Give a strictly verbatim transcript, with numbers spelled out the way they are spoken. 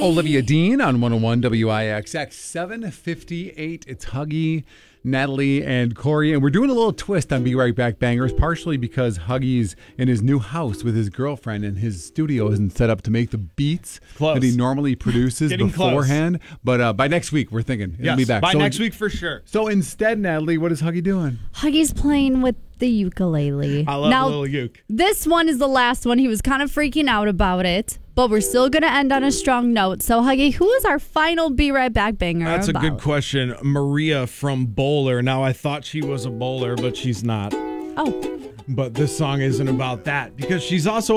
Olivia Dean on one oh one W I X X, seven fifty-eight. It's Huggy, Natalie, and Corey. And we're doing a little twist on Be Right Back Bangers, partially because Huggy's in his new house with his girlfriend and his studio isn't set up to make the beats Close. that he normally produces Getting beforehand. Close. But uh, by next week, we're thinking it'll yes, be back. by so next week for sure. So instead, Natalie, what is Huggy doing? Huggy's playing with the ukulele. I love now, a little uke. This one is the last one. He was kind of freaking out about it, but we're still going to end on a strong note. So, Huggy, who is our final Be Right Back banger That's about? a good question. Maria from Bowler. Now, I thought she was a bowler, but she's not. Oh. But this song isn't about that because she's also